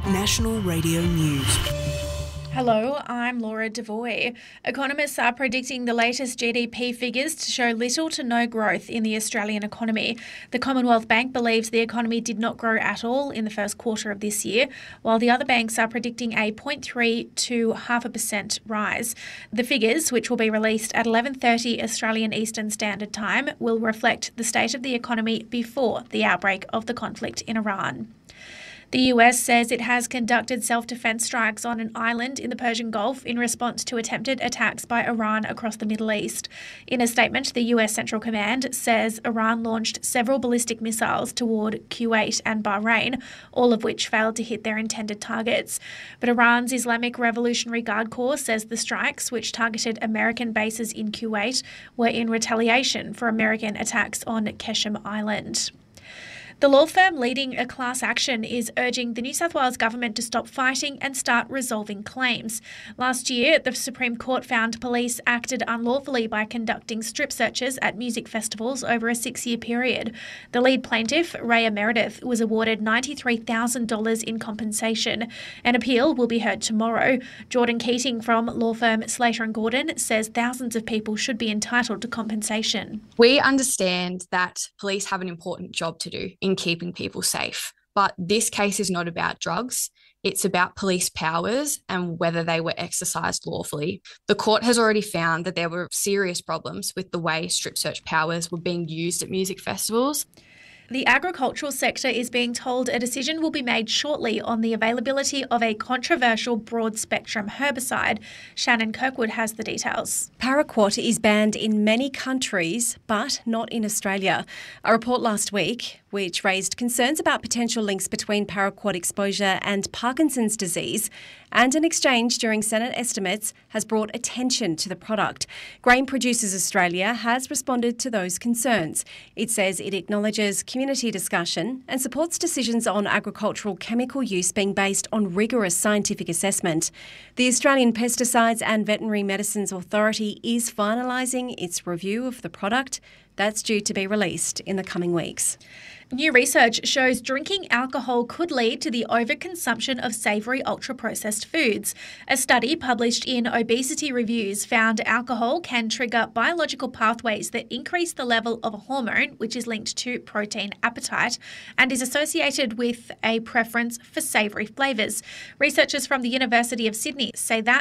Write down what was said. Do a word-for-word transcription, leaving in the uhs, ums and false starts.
National Radio News. Hello, I'm Laura Devoy. Economists are predicting the latest G D P figures to show little to no growth in the Australian economy. The Commonwealth Bank believes the economy did not grow at all in the first quarter of this year, while the other banks are predicting a zero point three to half a percent rise. The figures, which will be released at eleven thirty Australian Eastern Standard Time, will reflect the state of the economy before the outbreak of the conflict in Iran. The U S says it has conducted self-defense strikes on an island in the Persian Gulf in response to attempted attacks by Iran across the Middle East. In a statement, the U S Central Command says Iran launched several ballistic missiles toward Kuwait and Bahrain, all of which failed to hit their intended targets. But Iran's Islamic Revolutionary Guard Corps says the strikes, which targeted American bases in Kuwait, were in retaliation for American attacks on Qeshm Island. The law firm leading a class action is urging the New South Wales government to stop fighting and start resolving claims. Last year, the Supreme Court found police acted unlawfully by conducting strip searches at music festivals over a six-year period. The lead plaintiff, Raya Meredith, was awarded ninety-three thousand dollars in compensation. An appeal will be heard tomorrow. Jordan Keating from law firm Slater and Gordon says thousands of people should be entitled to compensation. We understand that police have an important job to do in keeping people safe. But this case is not about drugs. It's about police powers and whether they were exercised lawfully. The court has already found that there were serious problems with the way strip search powers were being used at music festivals. The agricultural sector is being told a decision will be made shortly on the availability of a controversial broad-spectrum herbicide. Shannon Kirkwood has the details. Paraquat is banned in many countries, but not in Australia. A report last week, which raised concerns about potential links between paraquat exposure and Parkinson's disease, and an exchange during Senate estimates, has brought attention to the product. Grain Producers Australia has responded to those concerns. It says it acknowledges community discussion and supports decisions on agricultural chemical use being based on rigorous scientific assessment. The Australian Pesticides and Veterinary Medicines Authority is finalising its review of the product. That's due to be released in the coming weeks. New research shows drinking alcohol could lead to the overconsumption of savoury ultra-processed foods. A study published in Obesity Reviews found alcohol can trigger biological pathways that increase the level of a hormone, which is linked to protein appetite, and is associated with a preference for savoury flavours. Researchers from the University of Sydney say that